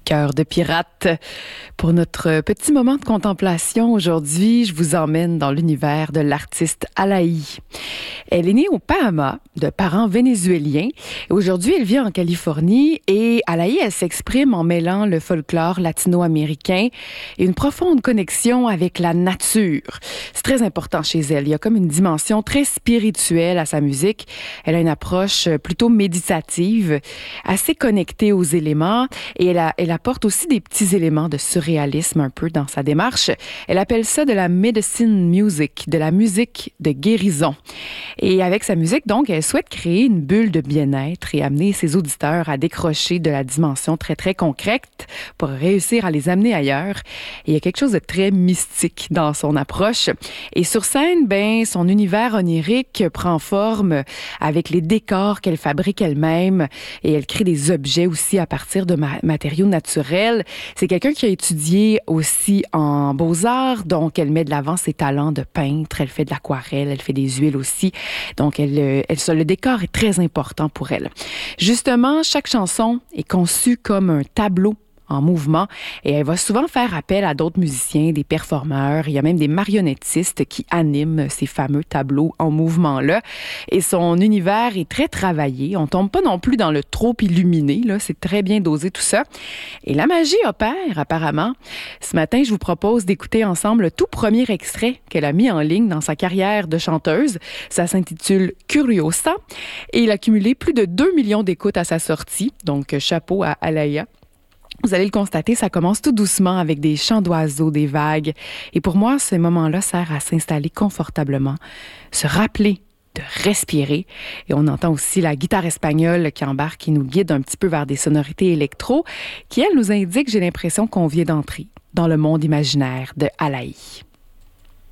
Cœur de pirate. Pour notre petit moment de contemplation aujourd'hui, je vous emmène dans l'univers de l'artiste Alaï. Elle est née aux Bahamas de parents vénézuéliens. Aujourd'hui, elle vit en Californie et Alaï, elle s'exprime en mêlant le folklore latino-américain et une profonde connexion avec la nature. C'est très important chez elle. Il y a comme une dimension très spirituelle à sa musique. Elle a une approche plutôt méditative, assez connectée aux éléments et elle apporte aussi des petits éléments de surréalisme un peu dans sa démarche. Elle appelle ça de la medicine music, de la musique de guérison. Et avec sa musique, donc, elle souhaite créer une bulle de bien-être et amener ses auditeurs à décrocher de la dimension très, très concrète pour réussir à les amener ailleurs. Et il y a quelque chose de très mystique dans son approche. Et sur scène, son univers onirique prend forme avec les décors qu'elle fabrique elle-même et elle crée des objets aussi à partir de matériaux naturels. C'est quelqu'un qui a étudié aussi en beaux-arts, donc elle met de l'avant ses talents de peintre, elle fait de l'aquarelle, elle fait des huiles aussi. Donc le décor est très important pour elle. Justement, chaque chanson est conçue comme un tableau en mouvement et elle va souvent faire appel à d'autres musiciens, des performeurs. Il y a même des marionnettistes qui animent ces fameux tableaux en mouvement-là. Et son univers est très travaillé. On tombe pas non plus dans le trop illuminé, là. C'est très bien dosé tout ça. Et la magie opère apparemment. Ce matin, je vous propose d'écouter ensemble le tout premier extrait qu'elle a mis en ligne dans sa carrière de chanteuse. Ça s'intitule Curiosa et il a cumulé plus de 2 millions d'écoutes à sa sortie. Donc, chapeau à Alaïa. Vous allez le constater, ça commence tout doucement avec des chants d'oiseaux, des vagues. Et pour moi, ce moment-là sert à s'installer confortablement, se rappeler de respirer. Et on entend aussi la guitare espagnole qui embarque, qui nous guide un petit peu vers des sonorités électro, qui, elle, nous indique, j'ai l'impression qu'on vient d'entrer dans le monde imaginaire de Alaï.